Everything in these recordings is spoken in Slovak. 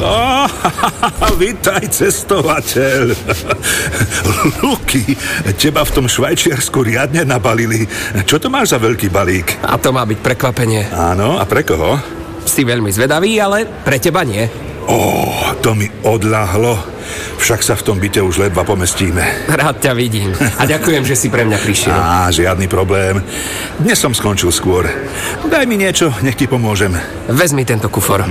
Vítaj, cestovateľ. Luky, teba v tom Švajčiarsku riadne nabalili. Čo to máš za veľký balík? A to má byť prekvapenie. Áno, a pre koho? Si veľmi zvedavý, ale pre teba nie. To mi odľahlo. Však sa v tom byte už ledva pomestíme. Rád ťa vidím. A ďakujem, že si pre mňa prišiel. Žiadny problém. Dnes som skončil skôr. Daj mi niečo, nech ti pomôžem. Vezmi tento kufor.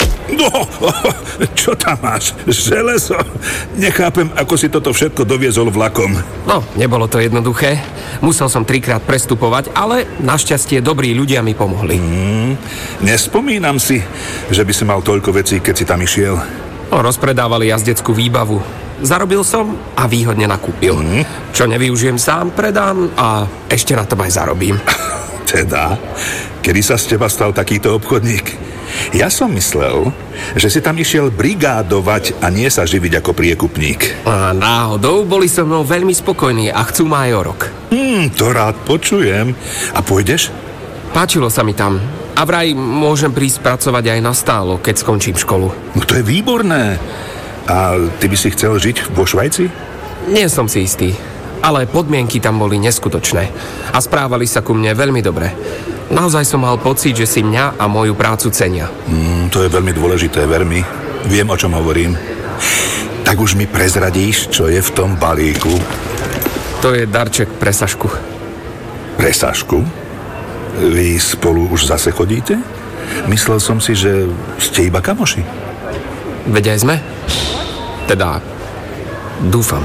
Čo tam máš? Železo? Nechápem, ako si toto všetko doviezol vlakom. No, nebolo to jednoduché. Musel som 3-krát prestupovať, ale našťastie dobrí ľudia mi pomohli. Nespomínam si, že by si mal toľko vecí, keď si tam išiel. Rozpredávali jazdeckú výbavu. Zarobil som a výhodne nakúpil. Čo nevyužijem sám, predám a ešte na tom aj zarobím. Teda? Kedy sa z teba stal takýto obchodník? Ja som myslel, že si tam išiel brigádovať a nie sa živiť ako priekupník. A náhodou boli so mnou veľmi spokojní a chcú ma aj o rok. To rád počujem. A pôjdeš? Páčilo sa mi tam. A vraj môžem prísť pracovať aj na stálo, keď skončím školu. No to je výborné. A ty by si chcel žiť vo Švajci? Nie som si istý, ale podmienky tam boli neskutočné. A správali sa ku mne veľmi dobre. Naozaj som mal pocit, že si mňa a moju prácu cenia. To je veľmi dôležité, ver mi. Viem, o čom hovorím. Tak už mi prezradíš, čo je v tom balíku. To je darček pre Sašku. Pre Sašku? Vy spolu už zase chodíte? Myslel som si, že ste iba kamoši. Veď aj sme. Teda, dúfam.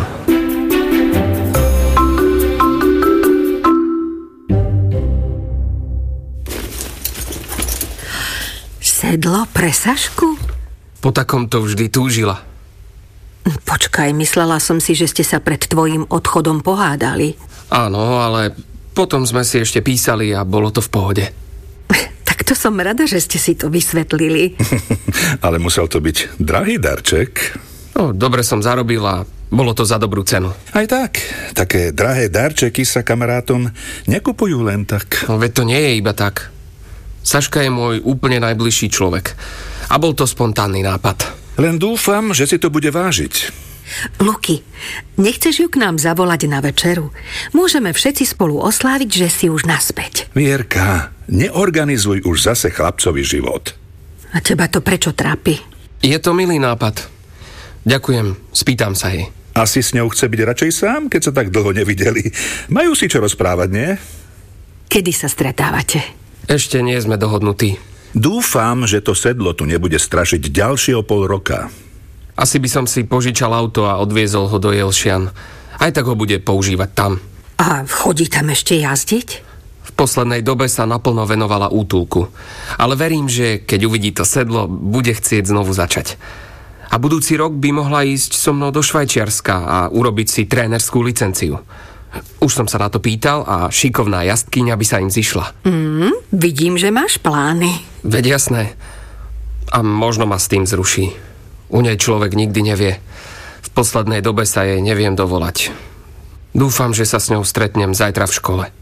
Sedlo pre Sašku? Po takomto vždy túžila. Počkaj, myslela som si, že ste sa pred tvojim odchodom pohádali. Áno, ale potom sme si ešte písali a bolo to v pohode. Tak to som rada, že ste si to vysvetlili. Ale musel to byť drahý darček. Dobre som zarobil a bolo to za dobrú cenu. Aj tak, také drahé darčeky sa kamarátom nekupujú len tak. Veď to nie je iba tak. Saška je môj úplne najbližší človek. A bol to spontánny nápad. Len dúfam, že si to bude vážiť. Luky, nechceš ju k nám zavolať na večeru? Môžeme všetci spolu osláviť, že si už naspäť. Mierka, neorganizuj už zase chlapcový život. A teba to prečo trápi? Je to milý nápad. Ďakujem, spýtam sa jej. Asi s ňou chce byť radšej sám, keď sa tak dlho nevideli. Majú si čo rozprávať, nie? Kedy sa stretávate? Ešte nie sme dohodnutí. Dúfam, že to sedlo tu nebude strašiť ďalšieho pol roka. Asi by som si požičal auto a odviezol ho do Jelšian. Aj tak ho bude používať tam. A chodí tam ešte jazdiť? V poslednej dobe sa naplno venovala útulku. Ale verím, že keď uvidí to sedlo, bude chcieť znovu začať. A budúci rok by mohla ísť so mnou do Švajčiarska a urobiť si trénerskú licenciu. Už som sa na to pýtal a šikovná jazdkyňa by sa im zišla. Vidím, že máš plány. Veď jasné. A možno ma s tým zruší. U nej človek nikdy nevie. V poslednej dobe sa jej neviem dovolať. Dúfam, že sa s ňou stretnem zajtra v škole.